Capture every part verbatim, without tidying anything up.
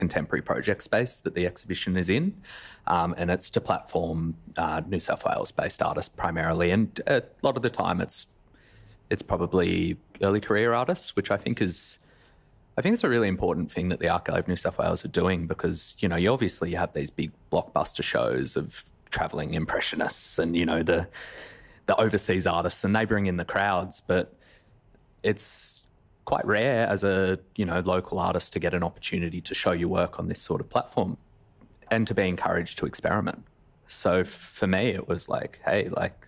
contemporary project space that the exhibition is in, um, and it's to platform uh, New South Wales-based artists primarily, and a lot of the time it's it's probably early career artists, which I think is I think it's a really important thing that the Art Gallery of New South Wales are doing, because you know you obviously have these big blockbuster shows of travelling impressionists and you know the the overseas artists, and they bring in the crowds, but it's quite rare as a, you know, local artist to get an opportunity to show your work on this sort of platform and to be encouraged to experiment. So for me, it was like, hey, like,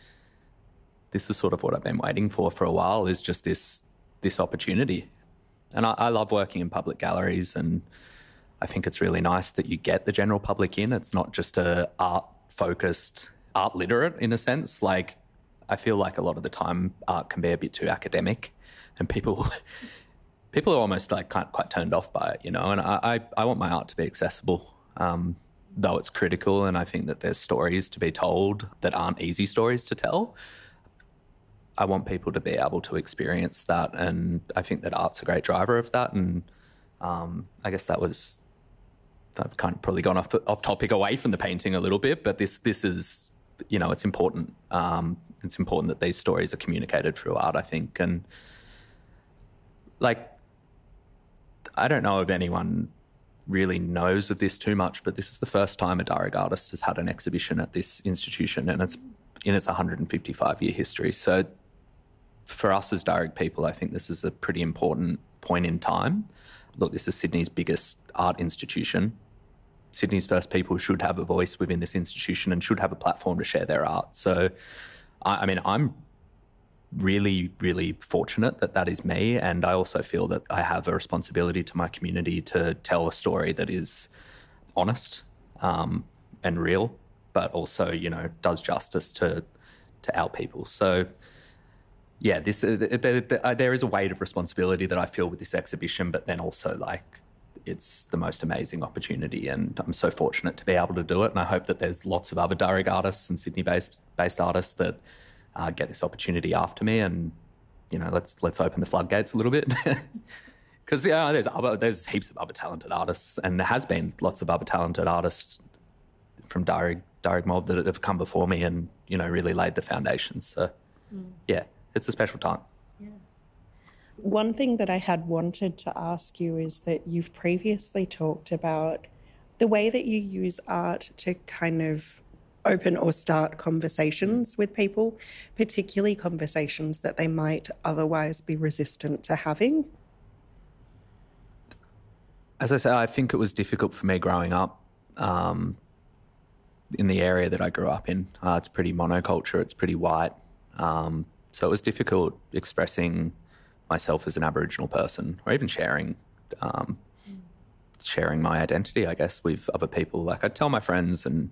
this is sort of what I've been waiting for for a while, is just this this opportunity. And I, I love working in public galleries, and I think it's really nice that you get the general public in. It's not just a art-focused, art literate in a sense. Like, I feel like a lot of the time art can be a bit too academic, and people people are almost like quite, quite turned off by it, you know. And I, I, I want my art to be accessible, um, though it's critical, and I think that there's stories to be told that aren't easy stories to tell. I want people to be able to experience that, and I think that art's a great driver of that. And um, I guess that was, I've kind of probably gone off off topic away from the painting a little bit, but this this is, you know, it's important. Um, it's important that these stories are communicated through art, I think. And like, I don't know if anyone really knows of this too much, but this is the first time a Darug artist has had an exhibition at this institution, and it's in its one hundred fifty-five year history. So for us as Darug people, I think this is a pretty important point in time. Look, this is Sydney's biggest art institution. Sydney's first people should have a voice within this institution and should have a platform to share their art. So, I, I mean, I'm really, really fortunate that that is me. And I also feel that I have a responsibility to my community to tell a story that is honest um, and real, but also, you know, does justice to to our people. So, yeah, this uh, there, there, there is a weight of responsibility that I feel with this exhibition, but then also, like, it's the most amazing opportunity, and I'm so fortunate to be able to do it. And I hope that there's lots of other Darug artists and Sydney-based based artists that uh, get this opportunity after me. And you know, let's let's open the floodgates a little bit, because yeah, there's other, there's heaps of other talented artists, and there has been lots of other talented artists from Darug Darug Mob that have come before me, and you know, really laid the foundations. So mm. yeah, it's a special time. Yeah. One thing that I had wanted to ask you is that you've previously talked about the way that you use art to kind of open or start conversations with people, particularly conversations that they might otherwise be resistant to having. As I say, I think it was difficult for me growing up um, in the area that I grew up in. Uh, it's pretty monoculture, it's pretty white. Um, so it was difficult expressing myself as an Aboriginal person, or even sharing um, mm. sharing my identity, I guess, with other people. Like, I'd tell my friends, and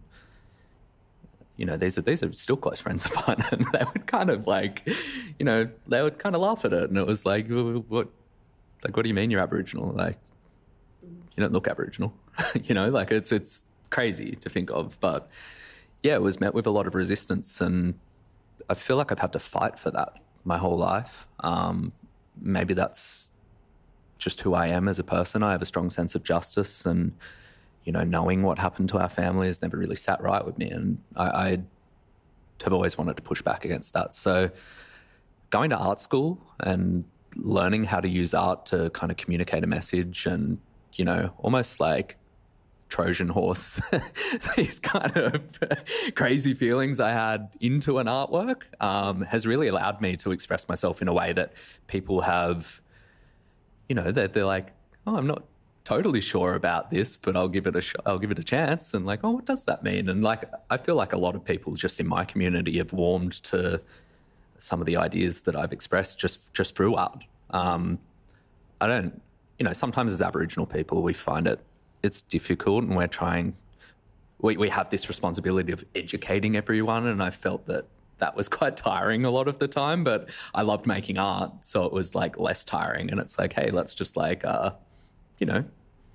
you know, these are these are still close friends of mine, and they would kind of like, you know, they would kind of laugh at it, and it was like, what, like, what do you mean you're Aboriginal? Like, you don't look Aboriginal, you know, like it's it's crazy to think of, but yeah, it was met with a lot of resistance, and I feel like I've had to fight for that my whole life. Um, maybe that's just who I am as a person. I have a strong sense of justice, and, you know, knowing what happened to our family has never really sat right with me, and I, I have always wanted to push back against that. So going to art school and learning how to use art to kind of communicate a message and, you know, almost like Trojan horse these kind of crazy feelings I had into an artwork um, has really allowed me to express myself in a way that people have, you know, they're, they're like, oh, I'm not totally sure about this, but I'll give it a sh- I'll give it a chance. And like, oh, what does that mean? And like, I feel like a lot of people just in my community have warmed to some of the ideas that I've expressed just just through art. Um, I don't, you know, sometimes as Aboriginal people, we find it it's difficult, and we're trying, we, we have this responsibility of educating everyone, and I felt that that was quite tiring a lot of the time, but I loved making art, so it was like less tiring, and it's like, hey, let's just like, uh, you know,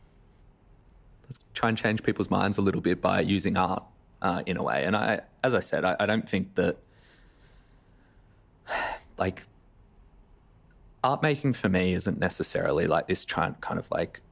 let's try and change people's minds a little bit by using art uh, in a way. And I, as I said, I, I don't think that, like, art making for me isn't necessarily like this trying kind of like